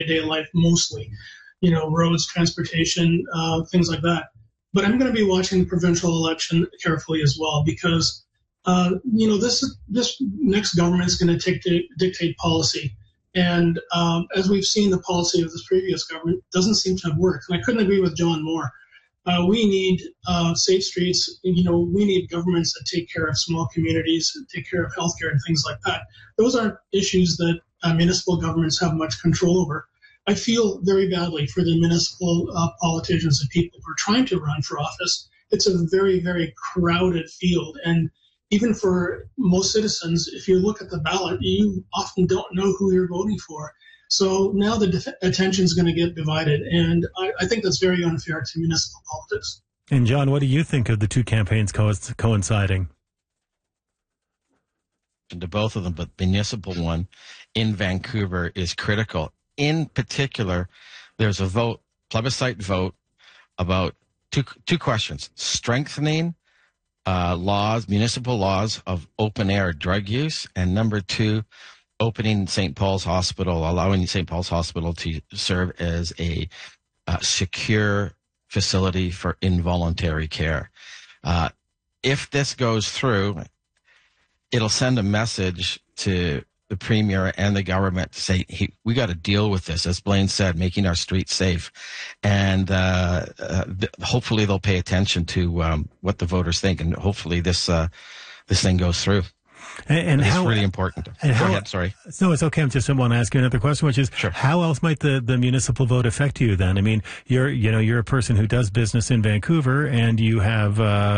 everyday life mostly, roads, transportation, things like that. But I'm going to be watching the provincial election carefully as well because, this next government is going to dictate policy. And as we've seen, the policy of this previous government doesn't seem to have worked. And I couldn't agree with John more. We need safe streets. We need governments that take care of small communities, take care of healthcare and things like that. Those aren't issues that municipal governments have much control over. I feel very badly for the municipal politicians and people who are trying to run for office. It's a very, very crowded field. And even for most citizens, if you look at the ballot, you often don't know who you're voting for. So now the attention is going to get divided, and I think that's very unfair to municipal politics. And John, what do you think of the two campaigns coinciding? To both of them, but the municipal one in Vancouver is critical. In particular, there's a plebiscite vote about two questions: strengthening municipal laws of open-air drug use, and number two, opening St. Paul's Hospital, allowing St. Paul's Hospital to serve as a secure facility for involuntary care. If this goes through, it'll send a message to the Premier and the government to say, hey, we got to deal with this, as Blaine said, making our streets safe. And hopefully they'll pay attention to what the voters think, and hopefully this thing goes through. And it's really important. Go ahead, sorry. No, it's okay. I just want to ask you another question, which is, sure, how else might the municipal vote affect you then? I mean, you're a person who does business in Vancouver, and you have,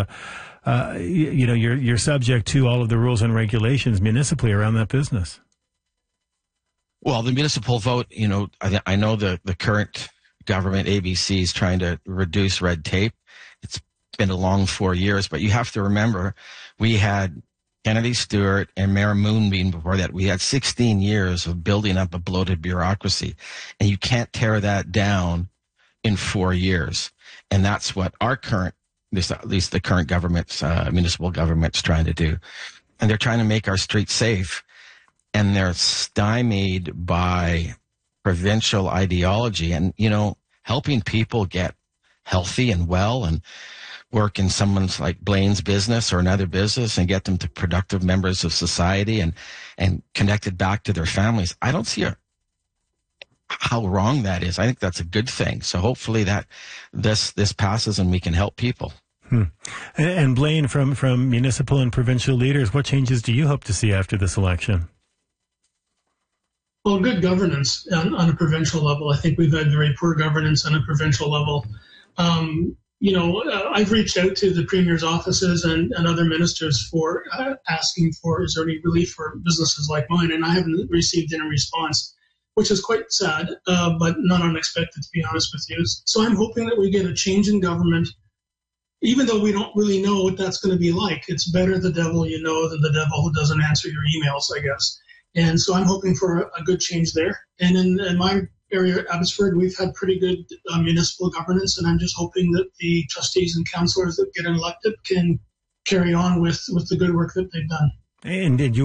you're subject to all of the rules and regulations municipally around that business. Well, the municipal vote, I know the current government, ABC, is trying to reduce red tape. It's been a long 4 years, but you have to remember, we had Kennedy Stewart and Mayor Moonbeam before that. We had 16 years of building up a bloated bureaucracy, and you can't tear that down in 4 years. And that's what our current, at least the current government's, municipal government's trying to do. And they're trying to make our streets safe, and they're stymied by provincial ideology and, helping people get healthy and well and work in someone's like Blaine's business or another business and get them to productive members of society and connected back to their families. I don't see how wrong that is. I think that's a good thing. So hopefully that this passes and we can help people. And Blaine, from municipal and provincial leaders, what changes do you hope to see after this election? Well, good governance on a provincial level. I think we've had very poor governance on a provincial level. I've reached out to the Premier's offices and other ministers for asking for, is there any relief for businesses like mine? And I haven't received any response, which is quite sad, but not unexpected, to be honest with you. So I'm hoping that we get a change in government, even though we don't really know what that's going to be like. It's better the devil you know than the devil who doesn't answer your emails, I guess. And so I'm hoping for a good change there. And in my area, Abbotsford, we've had pretty good municipal governance, and I'm just hoping that the trustees and councillors that get elected can carry on with the good work that they've done. And did you